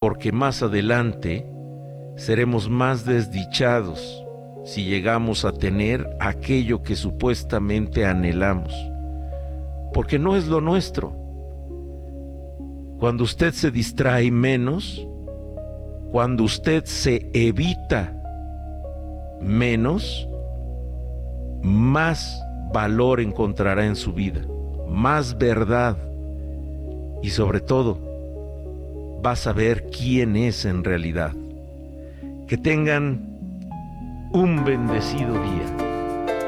porque más adelante seremos más desdichados si llegamos a tener aquello que supuestamente anhelamos, porque no es lo nuestro. Cuando usted se distrae menos, cuando usted se evita menos, más valor encontrará en su vida, más verdad, y sobre todo va a saber quién es en realidad. Que tengan un bendecido día.